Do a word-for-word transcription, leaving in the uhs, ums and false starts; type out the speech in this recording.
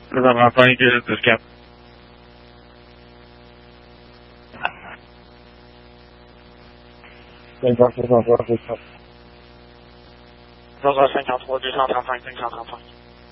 November vingt, deux quatre. cinquante, soixante-trois, deux cents. cinquante-trois, deux cent trente-cinq, cinq cent trente-cinq.